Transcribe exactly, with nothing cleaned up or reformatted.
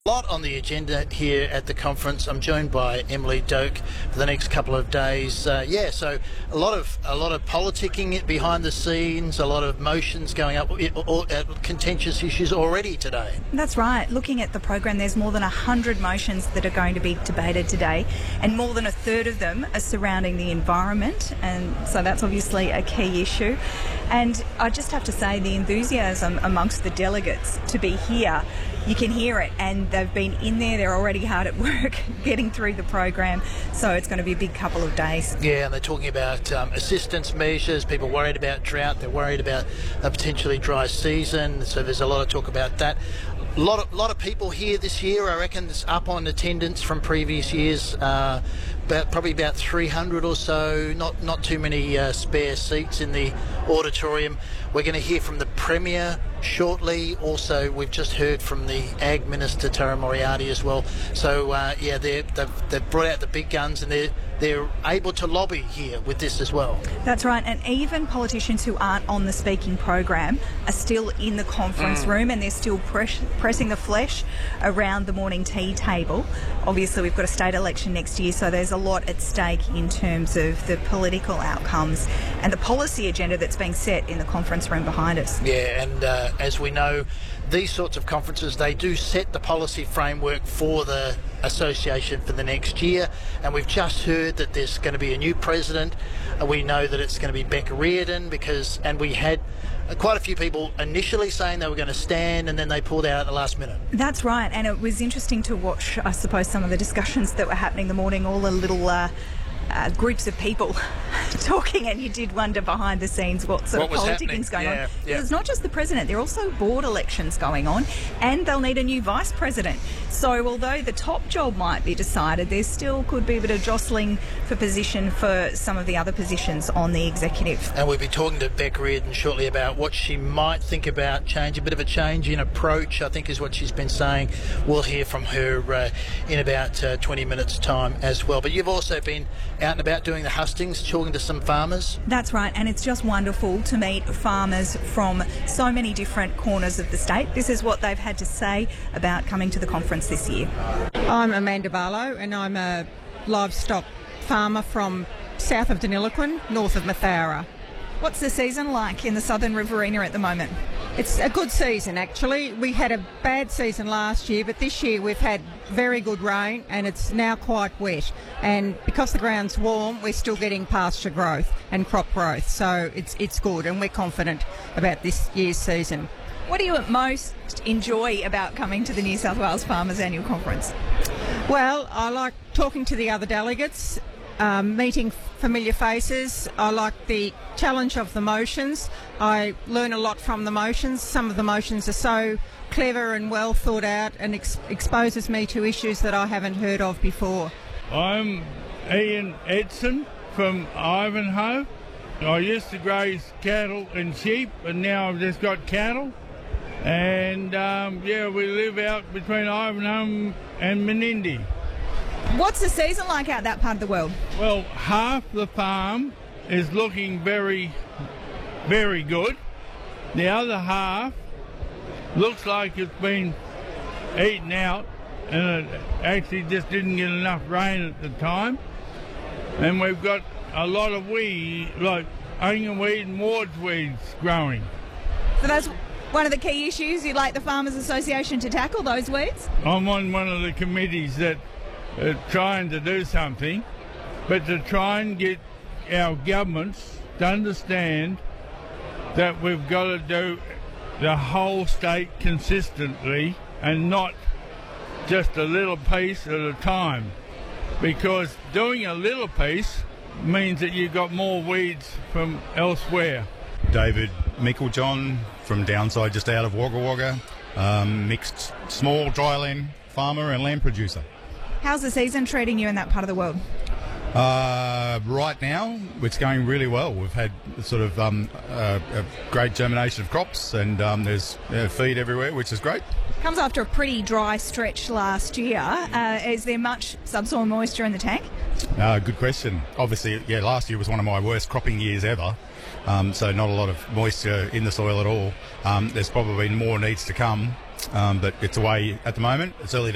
A lot on the agenda here at the conference. I'm joined by Emily Doak for the next couple of days. Uh, yeah, so a lot of a lot of politicking behind the scenes, a lot of motions going up, or, uh, contentious issues already today. That's right. Looking at the program, there's more than one hundred motions that are going to be debated today, and more than a third of them are surrounding the environment, and so that's obviously a key issue. And I just have to say, the enthusiasm amongst the delegates to be here, you can hear it, and they've been in there, they're already hard at work getting through the program, so it's going to be a big couple of days. Yeah, and they're talking about um, assistance measures, people worried about drought, they're worried about a potentially dry season, so there's a lot of talk about that. A lot of, lot of people here this year, I reckon, it's up on attendance from previous years, uh, about, probably about three hundred or so, not, not too many uh, spare seats in the auditorium. We're going to hear from the Premier shortly. Also, we've just heard from the Ag Minister, Tara Moriarty, as well. So, uh, yeah, they've, they've brought out the big guns, and they're, they're able to lobby here with this as well. That's right, and even politicians who aren't on the speaking program are still in the conference mm. room, and they're still press, pressing the flesh around the morning tea table. Obviously, we've got a state election next year, so there's a lot at stake in terms of the political outcomes and the policy agenda that's being set in the conference room behind us. Yeah, and uh, as we know, these sorts of conferences, they do set the policy framework for the association for the next year, and we've just heard that there's going to be a new president. Uh, we know that it's going to be Becca Reardon, because, and we had uh, quite a few people initially saying they were going to stand, and then they pulled out at the last minute. That's right, and it was interesting to watch, I suppose, some of the discussions that were happening the morning, all the little uh, Uh, groups of people talking, and you did wonder behind the scenes what sort what of politicking is going yeah, on. Yeah. It's not just the president, there are also board elections going on, and they'll need a new vice president. So although the top job might be decided, there still could be a bit of jostling for position for some of the other positions on the executive. And we'll be talking to Becca Reardon shortly about what she might think about change, a bit of a change in approach, I think is what she's been saying. We'll hear from her uh, in about uh, twenty minutes' time as well. But you've also been out and about doing the hustings, talking to some farmers. That's right, and it's just wonderful to meet farmers from so many different corners of the state. This is what they've had to say about coming to the conference this year. I'm Amanda Barlow, and I'm a livestock farmer from south of Deniliquin, north of Mathara. What's the season like in the Southern Riverina at the moment? It's a good season, actually. We had a bad season last year, but this year we've had very good rain, and it's now quite wet. And because the ground's warm, we're still getting pasture growth and crop growth. So it's it's good, and we're confident about this year's season. What do you most enjoy about coming to the New South Wales Farmers Annual Conference? Well, I like talking to the other delegates, Um, meeting familiar faces. I like the challenge of the motions. I learn a lot from the motions. Some of the motions are so clever and well thought out, and ex- exposes me to issues that I haven't heard of before. I'm Ian Edson from Ivanhoe. I used to graze cattle and sheep, and now I've just got cattle. And um, yeah, we live out between Ivanhoe and Menindee. What's the season like out that part of the world? Well, half the farm is looking very, very good. The other half looks like it's been eaten out, and it actually just didn't get enough rain at the time. And we've got a lot of weed, like onionweed and ward's weeds growing. So that's one of the key issues you'd like the Farmers Association to tackle, those weeds? I'm on one of the committees that Uh, trying to do something, but to try and get our governments to understand that we've got to do the whole state consistently and not just a little piece at a time, because doing a little piece means that you've got more weeds from elsewhere. David Meiklejohn from Downside, just out of Wagga Wagga, um, mixed small dryland farmer and land producer. How's the season treating you in that part of the world? Uh, right now, it's going really well. We've had sort of um, uh, a great germination of crops, and um, there's uh, feed everywhere, which is great. Comes after a pretty dry stretch last year. Uh, is there much subsoil moisture in the tank? Uh, good question. Obviously, yeah, last year was one of my worst cropping years ever. Um, so not a lot of moisture in the soil at all. Um, there's probably more needs to come, um, but it's away at the moment. It's early